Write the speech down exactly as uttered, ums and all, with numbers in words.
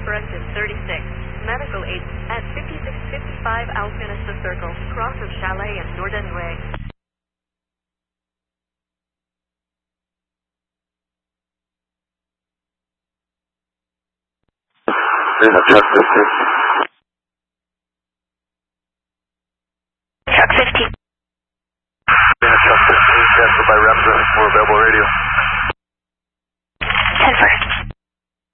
for engine thirty-six. Medical aid at fifty-six fifty-five Alpinista Circle, cross of Chalet and Norden Way. Adjust distance.